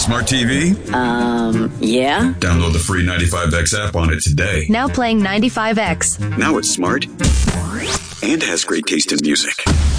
smart TV? Yeah. Download the free 95X app on it today. Now playing 95X. Now it's smart and has great taste in music.